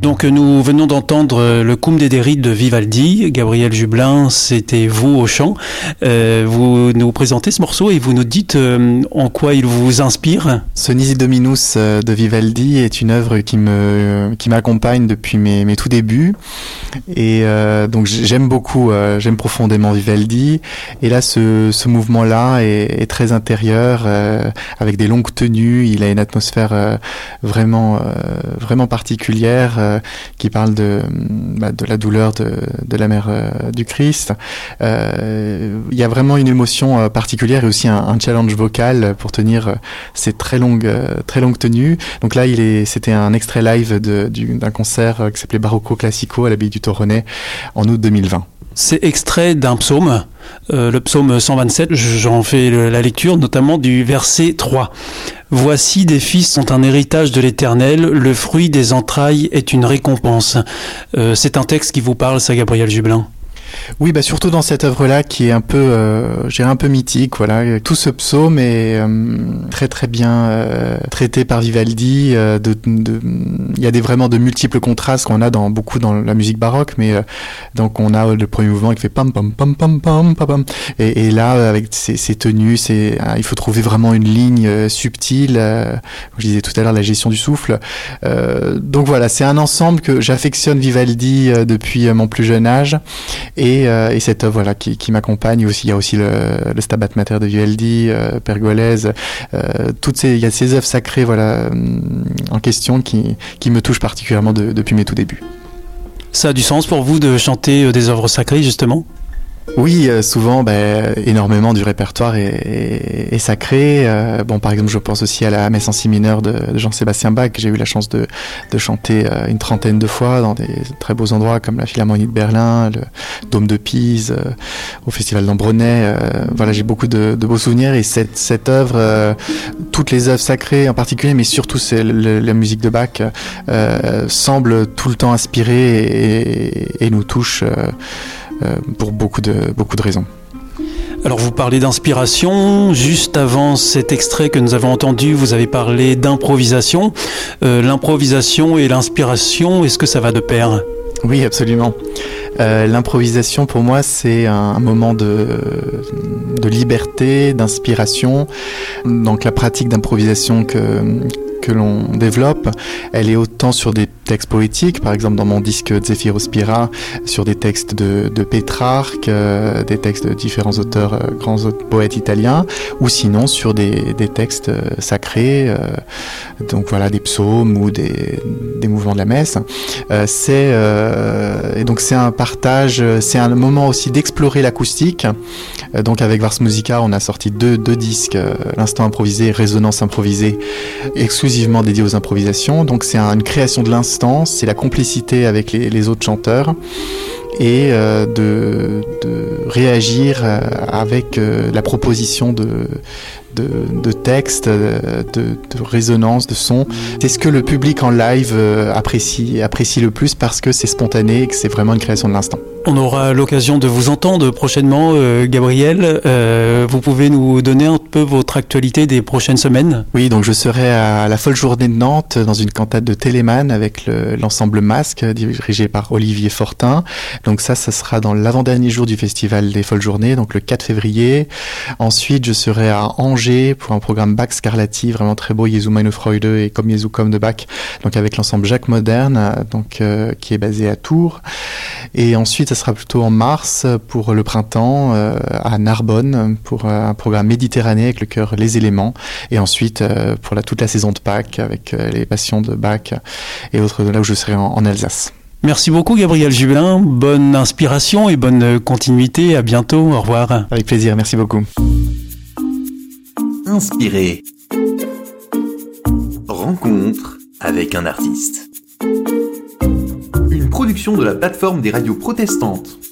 Donc nous venons d'entendre le Cum Dederit de Vivaldi. Gabriel Jublin, c'était vous au chant. Vous nous présentez ce morceau et vous nous dites en quoi il vous inspire. Ce Nisi Dominus de Vivaldi est une œuvre qui m'accompagne depuis mes tout débuts. Et donc j'aime beaucoup, j'aime profondément Vivaldi. Et là, ce mouvement-là est très intérieur, avec des longues tenues. Il a une atmosphère vraiment particulière qui parle de la douleur de la mère du Christ. Il y a vraiment une émotion particulière et aussi un challenge vocal pour tenir ces très longues tenues. Donc là, c'était un extrait live d'un concert qui s'appelait Barocco Classico à l'abbaye du Toronnet en août 2020. C'est extrait d'un psaume, le psaume 127, j'en fais la lecture, notamment du verset 3. « Voici des fils sont un héritage de l'Éternel, le fruit des entrailles est une récompense. » C'est un texte qui vous parle, ça, Gabriel Jublin? Oui, surtout dans cette œuvre-là qui est un peu, je dirais un peu mythique. Voilà, tout ce psaume est très très bien traité par Vivaldi. Il y a vraiment de multiples contrastes qu'on a beaucoup dans la musique baroque, mais donc on a le premier mouvement qui fait pam pam pam pam pam pam pam, et là avec ces tenues, il faut trouver vraiment une ligne subtile. Comme je disais tout à l'heure, la gestion du souffle. Donc voilà, c'est un ensemble que j'affectionne Vivaldi depuis mon plus jeune âge. Et cette œuvre qui m'accompagne aussi. Il y a aussi le Stabat Mater de Vivaldi, Pergolèse, il y a ces œuvres sacrées en question qui me touchent particulièrement depuis mes tout débuts. Ça a du sens pour vous de chanter des œuvres sacrées, justement ? Oui, souvent, énormément du répertoire est sacré. Par exemple, je pense aussi à la Messe en si mineur de Jean-Sébastien Bach, que j'ai eu la chance de chanter une trentaine de fois dans des très beaux endroits comme la Philharmonie de Berlin, le Dôme de Pise, au Festival d'Ambronay. J'ai beaucoup de beaux souvenirs, et cette œuvre, toutes les œuvres sacrées en particulier, mais surtout la musique de Bach, semble tout le temps inspirer et nous touche pour beaucoup de raisons. Alors vous parlez d'inspiration, juste avant cet extrait que nous avons entendu, vous avez parlé d'improvisation. L'improvisation et l'inspiration, est-ce que ça va de pair ? Oui, absolument. L'improvisation, pour moi, c'est un moment de liberté, d'inspiration. Donc la pratique d'improvisation que l'on développe, elle est autant sur des textes poétiques, par exemple dans mon disque Zefiro Spira, sur des textes de Pétrarque, des textes de différents auteurs, grands poètes italiens, ou sinon sur des textes sacrés, donc voilà, des psaumes ou des mouvements de la messe. Et donc c'est un partage, c'est un moment aussi d'explorer l'acoustique. Donc avec Vars Musica, on a sorti deux disques, l'instant improvisé et Résonance improvisée, exclusivement dédiés aux improvisations. Donc c'est une création de l'instant, c'est la complicité avec les autres chanteurs, et de réagir avec la proposition de texte, de résonance, de son. C'est ce que le public en live apprécie le plus, parce que c'est spontané et que c'est vraiment une création de l'instant. On aura l'occasion de vous entendre prochainement, Gabriel. Vous pouvez nous donner un peu votre actualité des prochaines semaines ? Oui, donc je serai à la Folle Journée de Nantes dans une cantate de Telemann avec l'ensemble Masque, dirigé par Olivier Fortin. Donc ça sera dans l'avant-dernier jour du festival des Folles Journées, donc le 4 février. Ensuite, je serai à Angers pour un programme Bach Scarlatti, vraiment très beau, Jesu meine Freude et Komm Jesu komm de Bach, donc avec l'ensemble Jacques Moderne, donc qui est basé à Tours. Et ensuite, ça sera plutôt en mars pour le printemps à Narbonne pour un programme Méditerranée avec le chœur Les Éléments. Et ensuite pour toute la saison de Pâques avec les Passions de Bach et autres, là où je serai en Alsace. Merci beaucoup, Gabriel Jublin. Bonne inspiration et bonne continuité. À bientôt. Au revoir. Avec plaisir. Merci beaucoup. Inspiré. Rencontre avec un artiste. Une production de la plateforme des radios protestantes.